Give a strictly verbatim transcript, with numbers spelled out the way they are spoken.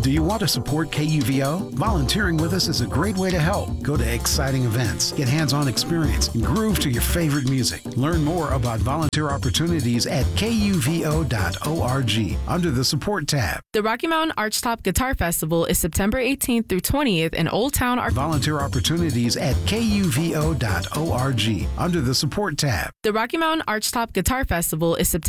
Do you want to support K U V O? Volunteering with us is a great way to help. Go to exciting events, get hands-on experience, and groove to your favorite music. Learn more about volunteer opportunities at K U V O dot org under the Support tab. The Rocky Mountain Archtop Guitar Festival is September eighteenth through twentieth in Old Town Ar- Volunteer opportunities at K U V O dot org under the Support tab. The Rocky Mountain Archtop Guitar Festival is September